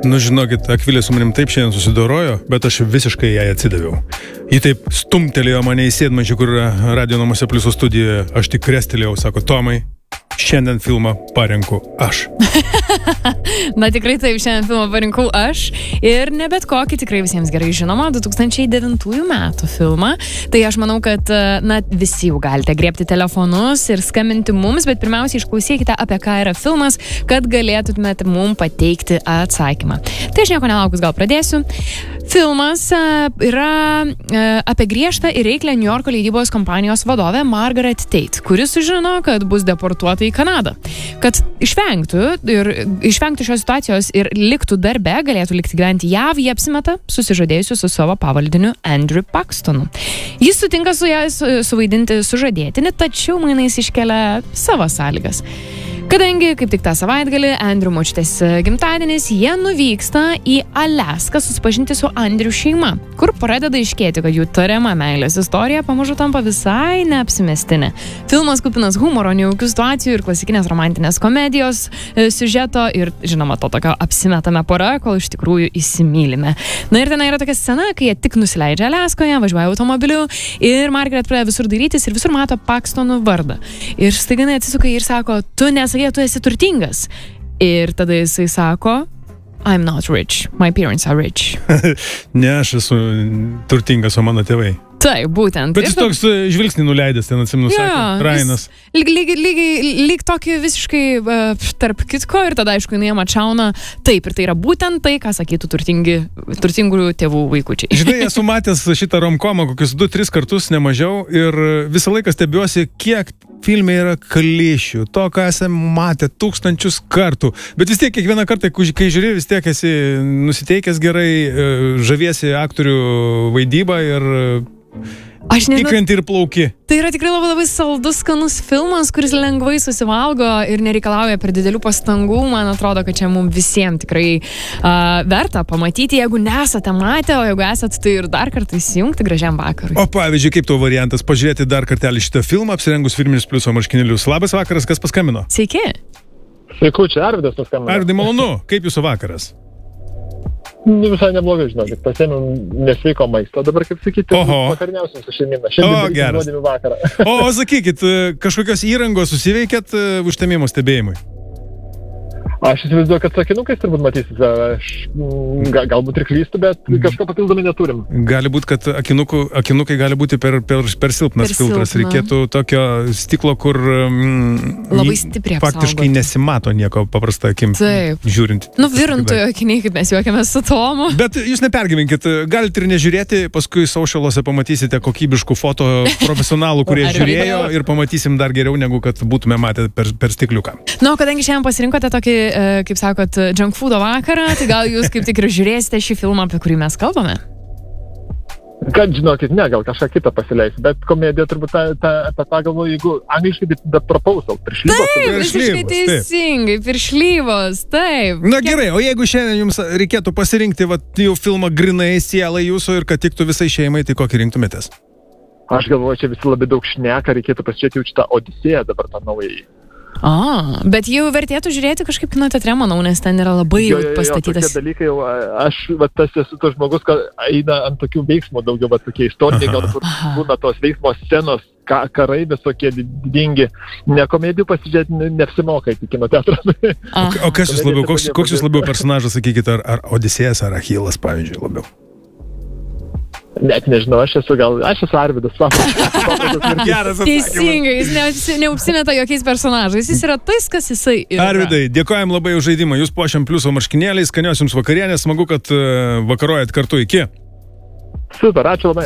Nu, žinokit, Akvilė su manim taip šiandien susidorojo, bet aš visiškai jai atsidaviau. Ji taip stumtelėjo mane į sėdmaišį, kur Radio namuose Pliuso studijoje. Aš tik krestelėjau, sako, Tomai, šiandien filmą parenku aš. Na tikrai taip, šiandien filmą parinkau aš ir ne bet kokį, tikrai visiems gerai žinoma, 2009 metų filmą. Tai aš manau, kad visi jau galite griebti telefonus ir skambinti mums, bet pirmiausia išklausykite, apie ką yra filmas, kad galėtumėte mums pateikti atsakymą. Tai aš nieko nelaukus gal pradėsiu. Filmas yra apie griežtą ir reiklę New Yorko leidybos kompanijos vadovę Margaret Tate, kuris sužino, kad bus deportuota į Kanadą. Kad išvengtų šios situacijos ir liktų darbe, galėtų likti gyventi JAV, jie apsimeta susižadėjusiu su savo pavaldiniu Andrew Paxtonu. Jis sutinka su ją suvaidinti sužadėtinį, tačiau mainais iškelia savo sąlygas. Kadangi kaip tik tą savaitgalį Andrew močiutės gimtadienis, jie nuvyksta į Aliaską susipažinti su Andrew šeima, kur pradeda aiškėti, kad jų tariama meilės istorija pamažu tampa visai neapsimestinė. Filmas kupinas humoro, nejaukių situacijų ir klasikinės romantinės komedijos siužeto ir, žinoma, to tokio apsimetame pora, kol iš tikrųjų įsimylime. Na ir ten yra tokia scena, kai jie tik nusileidžia Aliaskoje, važiuoja automobiliu ir Margaret pradeda visur dairytis ir visur mato Paxtonų vardą. Ir staiga atsisuka ir sako, tu esi turtingas. Ir tada jisai sako, I'm not rich, my parents are rich. Ne, aš esu turtingas, o mano tėvai. Taip, būtent. Bet jis toks žvilgsnį nuleidęs, ten atsimenu, sakė, Rainas. Lyg tokį visiškai tarp kitko ir tada, aišku, jinai atšauna. Taip, ir tai yra būtent tai, ką sakytų turtingų tėvų vaikučiai. Žinai, esu matęs šitą romkomą kokius 2-3 kartus, nemažiau, ir visą laiką stebiuosi, kiek filme yra klišių, to, ką esame matę 1000 kartų. Bet vis tiek kiekvieną kartą, kai žiūri, vis tiek esi nusiteikęs gerai, žaviesi aktorių vaidybą ir įkrenti ir plauki. Tai yra tikrai labai saldus, skanus filmas, kuris lengvai susivalgo ir nereikalauja per didelių pastangų. Man atrodo, kad čia mums visiems tikrai verta pamatyti, jeigu nesate matę, o jeigu esate, tai ir dar kartą įsijungti gražiam vakarui. O pavyzdžiui, kaip tavo variantas pažiūrėti dar kartelį šitą filmą, apsirengus Firminis Pliuso marškinėlius. Labas vakaras, kas paskambino? Sveiki. Sveiki, čia Arvidas paskambino. Arvidai, malonu, kaip jūsų vakaras? Visai neblogai, žinokit, pasėmiau nesveiko maisto, dabar kaip sakyti, vakariniausiam su šeimina. Šiandien nuodėmių vakarą. O sakykit, kažkokios įrangos susiveikėt užtemimo stebėjimui? Aš įsivaizduoju, kad sakinukais turbūt matysit, aš galbūt ir klystu, bet kažko papildomai neturim. Gali būti, kad akinukai gali būti per silpnas filtras. Reikėtų tokio stiklo, kur labai stipriai faktiškai nesimato nieko paprasta akim žiūrint. Virintojo akiniai, kaip mes juokiamės su Tomu. Bet jūs nepergyvenkit, galite ir nežiūrėti, paskui socialuose pamatysite kokybiškų foto profesionalų, kurie žiūrėjo ir pamatysim dar geriau, negu kad būtume matę per stikliuką. Na, kadangi šiandien pasirinkote tokį, kaip sakot, junk foodo vakarą, tai gal jūs kaip tik ir žiūrėsite šį filmą, apie kurį mes kalbame? Kad žinokit, ne, gal kažką kitą pasileis, bet komedija turbūt apie tą galvoju, jeigu angliškai The Proposal, piršlyvos. Taip, visiškai teisingai, piršlyvos, taip. Na gerai, o jeigu šiandien jums reikėtų pasirinkti jau filmą grinai sielai jūsų ir kad tiktų visai šeimai, tai kokį rinktumėtės? Aš galvoju, čia visi labai daug šneka, reikėtų pasižiūrėti jau šitą Odisėją dabar tą naują. Bet jau vertėtų žiūrėti kažkaip kino teatre, manau, nes ten yra labai pastatytas. Tokie dalykai jau, aš esu tas žmogus, kad eina ant tokių veiksmų daugiau, tokie istoriniai, gal būna tos veiksmo scenos, karai visokie didingi, ne komedijų pasižiūrėti, neapsimoka į kino teatrą. O kas jūs labiau, koks jūs labiau personažas, sakykite, ar Odisėjas, ar Achilas, pavyzdžiui, labiau? Net nežinau, aš esu Arvidas. Geras atsakymas. Teisingai, jis neužsimeta jokiais personažais, jis yra tais, kas jisai yra. Arvidai, dėkojam labai už žaidimą, jūs puošiam Pliuso marškinėliais, skanios jums vakarienės, smagu, kad vakarojat kartu, iki. Super, ačiū labai.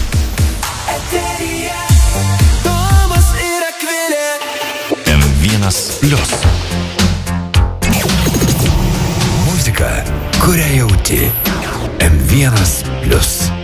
M1+. Muzika, kurią jauti. M1+.